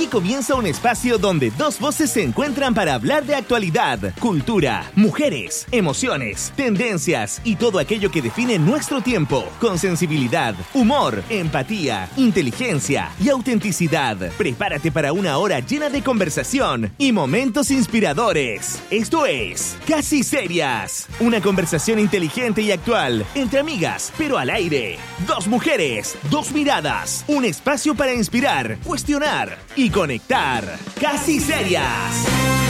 Aquí comienza un espacio donde dos voces se encuentran para hablar de actualidad, cultura, mujeres, emociones, tendencias y todo aquello que define nuestro tiempo, con sensibilidad, humor, empatía, inteligencia y autenticidad. Prepárate para una hora llena de conversación y momentos inspiradores. Esto es Casi Serias, una conversación inteligente y actual entre amigas, pero al aire. Dos mujeres, dos miradas, un espacio para inspirar, cuestionar y conectar. Casi Serias.